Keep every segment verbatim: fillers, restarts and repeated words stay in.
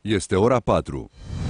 Este ora patru.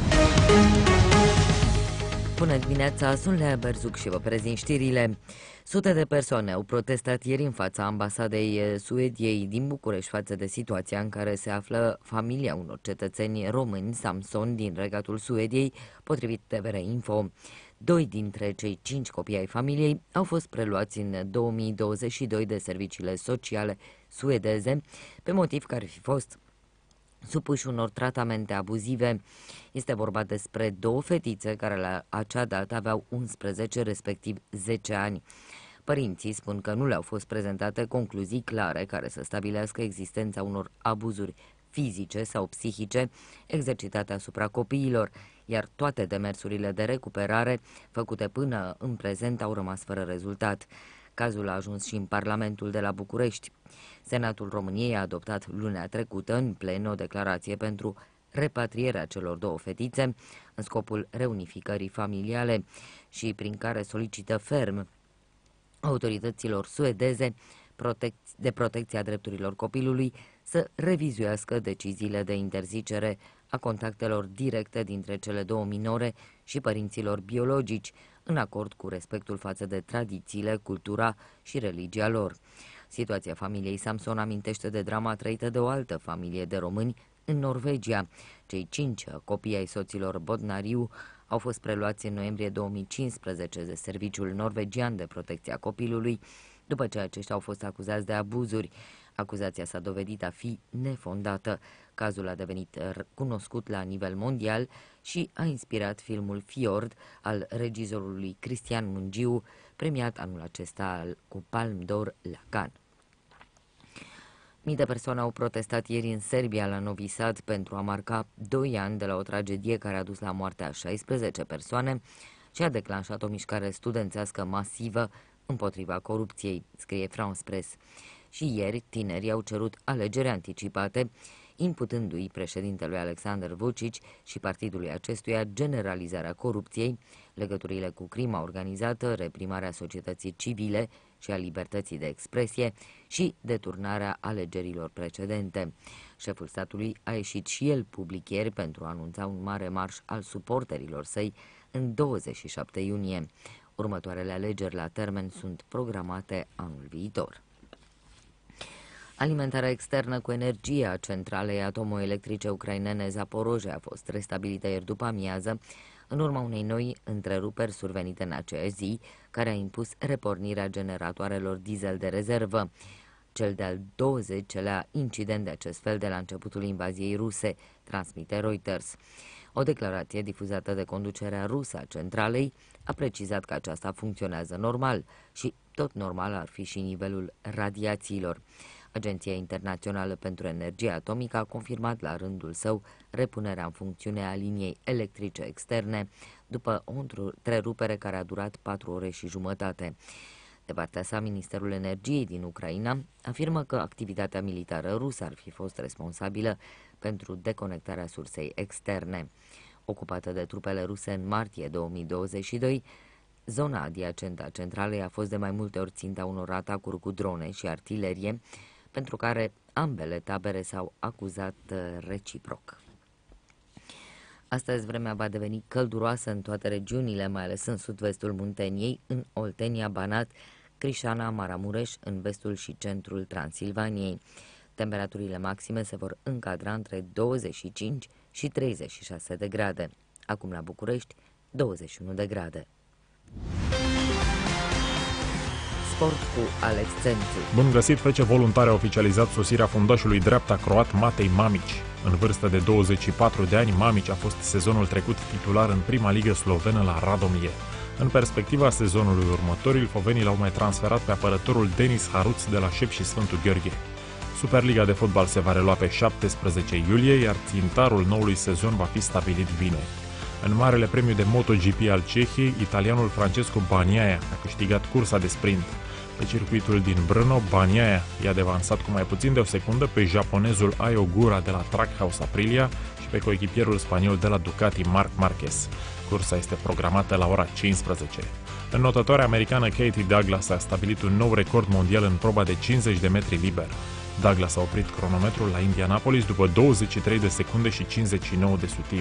Bună dimineața, sunt Lea Berzuc și vă prezint știrile. Sute de persoane au protestat ieri în fața ambasadei Suediei din București față de situația în care se află familia unor cetățeni români, Samson, din regatul Suediei, potrivit T V R Info. Doi dintre cei cinci copii ai familiei au fost preluați în două mii douăzeci și doi de serviciile sociale suedeze, pe motiv că ar fi fost supuși unor tratamente abuzive. Este vorba despre două fetițe care la acea dată aveau unsprezece, respectiv zece ani. Părinții spun că nu le-au fost prezentate concluzii clare care să stabilească existența unor abuzuri fizice sau psihice exercitate asupra copiilor, iar toate demersurile de recuperare făcute până în prezent au rămas fără rezultat. Cazul a ajuns și în Parlamentul de la București. Senatul României a adoptat lunea trecută în plen o declarație pentru repatrierea celor două fetițe în scopul reunificării familiale și prin care solicită ferm autorităților suedeze de protecția drepturilor copilului să revizuiască deciziile de interzicere a contactelor directe dintre cele două minore și părinților biologici, în acord cu respectul față de tradițiile, cultura și religia lor. Situația familiei Samson amintește de drama trăită de o altă familie de români în Norvegia. Cei cinci copii ai soților Bodnariu au fost preluați în noiembrie două mii cincisprezece de Serviciul Norvegian de Protecție a Copilului, după ce aceștia au fost acuzați de abuzuri. Acuzația s-a dovedit a fi nefondată. Cazul a devenit cunoscut la nivel mondial și a inspirat filmul Fjord al regizorului Cristian Mungiu, premiat anul acesta cu Palme d'Or la Cannes. Mii de persoane au protestat ieri în Serbia, la Novi Sad, pentru a marca doi ani de la o tragedie care a dus la moartea a șaisprezece persoane și a declanșat o mișcare studențească masivă împotriva corupției, scrie France Press. Și ieri, tinerii au cerut alegeri anticipate, imputându-i președintelui Alexander Vučić și partidului acestuia generalizarea corupției, legăturile cu crima organizată, reprimarea societății civile și a libertății de expresie și deturnarea alegerilor precedente. Șeful statului a ieșit și el public ieri pentru a anunța un mare marș al suporterilor săi în douăzeci și șapte iunie. Următoarele alegeri la termen sunt programate anul viitor. Alimentarea externă cu energie a centralei atomoelectrice ucrainene Zaporozhye a fost restabilită ieri după amiază, în urma unei noi întreruperi survenite în aceeași zi, care a impus repornirea generatoarelor diesel de rezervă. Cel de-al douăzecelea incident de acest fel de la începutul invaziei ruse, transmite Reuters. O declarație difuzată de conducerea rusă a centralei a precizat că aceasta funcționează normal și tot normal ar fi și nivelul radiațiilor. Agenția Internațională pentru Energie Atomică a confirmat la rândul său repunerea în funcțiune a liniei electrice externe după o întrerupere care a durat patru ore și jumătate. De partea sa, Ministerul Energiei din Ucraina afirmă că activitatea militară rusă ar fi fost responsabilă pentru deconectarea sursei externe. Ocupată de trupele ruse în martie două mii douăzeci și doi, zona adiacentă a centralei a fost de mai multe ori ținta unor atacuri cu drone și artilerie, pentru care ambele tabere s-au acuzat reciproc. Astăzi vremea va deveni călduroasă în toate regiunile, mai ales în sud-vestul Munteniei, în Oltenia, Banat, Crișana, Maramureș, în vestul și centrul Transilvaniei. Temperaturile maxime se vor încadra între douăzeci și cinci și treizeci și șase de grade. Acum la București, douăzeci și unu de grade. Sport cu Alex Țențu. Bun găsit, F C Voluntari a oficializat sosirea fundașului dreapta croat Matei Mamici. În vârstă de douăzeci și patru de ani, Mamici a fost sezonul trecut titular în prima ligă slovenă la Radomie. În perspectiva sezonului următor, ilfovenii l-au mai transferat pe apărătorul Denis Haruț de la Șep și Sfântul Gheorghe. Superliga de fotbal se va relua pe șaptesprezece iulie, iar țintarul noului sezon va fi stabilit vineri. În Marele Premiu de MotoGP al Cehiei, italianul Francesco Bagnaia a câștigat cursa de sprint. Pe circuitul din Brno, Bagnaia i-a devansat cu mai puțin de o secundă pe japonezul Ai Ogura de la Trackhouse Aprilia și pe coechipierul spaniol de la Ducati Marc Marquez. Cursa este programată la ora cincisprezece. Înnotătoarea americană Katie Douglas a stabilit un nou record mondial în proba de cincizeci de metri liber. Douglas a oprit cronometrul la Indianapolis după douăzeci și trei de secunde și cincizeci și nouă de sutimi.